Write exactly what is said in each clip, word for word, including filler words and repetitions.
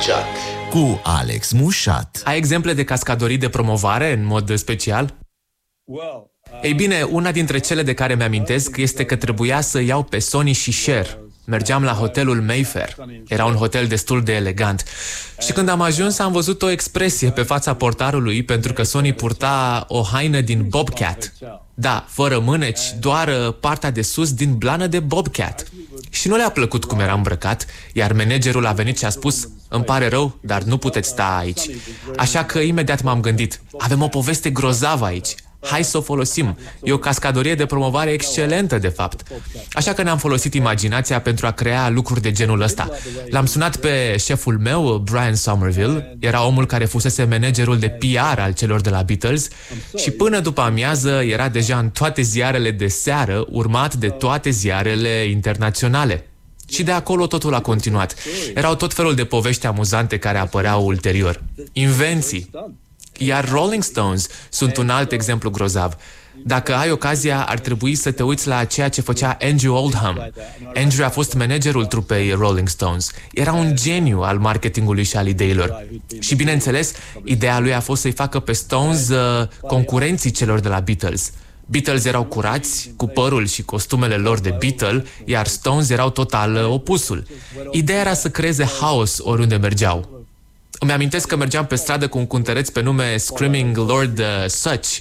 chat cu Alex Mușat. Ai exemple de cascadorii de promovare în mod special? Ei bine, una dintre cele de care mi-amintesc este că trebuia să iau pe Sony și Cher. Mergeam la hotelul Mayfair. Era un hotel destul de elegant. Și când am ajuns, am văzut o expresie pe fața portarului pentru că Sony purta o haină din Bobcat. Da, fără mâneci, doar partea de sus din blană de Bobcat. Și nu le-a plăcut cum era îmbrăcat, iar managerul a venit și a spus: îmi pare rău, dar nu puteți sta aici. Așa că imediat m-am gândit: avem o poveste grozavă aici. Hai să o folosim. E o cascadorie de promovare excelentă, de fapt. Așa că ne-am folosit imaginația pentru a crea lucruri de genul ăsta. L-am sunat pe șeful meu, Brian Somerville. Era omul care fusese managerul de P R al celor de la Beatles. Și până după amiază era deja în toate ziarele de seară, urmat de toate ziarele internaționale. Și de acolo totul a continuat. Erau tot felul de povești amuzante care apăreau ulterior. Invenții. Iar Rolling Stones sunt un alt exemplu grozav. Dacă ai ocazia, ar trebui să te uiți la ceea ce făcea Andrew Oldham. Andrew a fost managerul trupei Rolling Stones. Era un geniu al marketingului și al ideilor. Și bineînțeles, ideea lui a fost să-i facă pe Stones uh, concurenții celor de la Beatles. Beatles erau curați, cu părul și costumele lor de Beatle, iar Stones erau total uh, opusul. Ideea era să creeze haos oriunde mergeau. Îmi amintesc că mergeam pe stradă cu un cântăreț pe nume Screaming Lord uh, Sutch.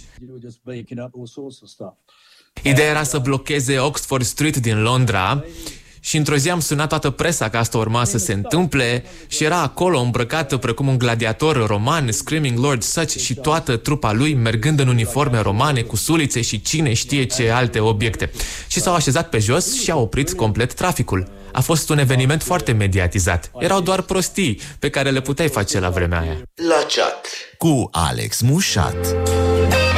Ideea era să blocheze Oxford Street din Londra și într-o zi am sunat toată presa că asta urma să se întâmple și era acolo îmbrăcată precum un gladiator roman, Screaming Lord Sutch și toată trupa lui mergând în uniforme romane cu sulițe și cine știe ce alte obiecte. Și s-au așezat pe jos și au oprit complet traficul. A fost un eveniment foarte mediatizat. Erau doar prostii pe care le puteai face la vremea aia. La chat cu Alex Mușat.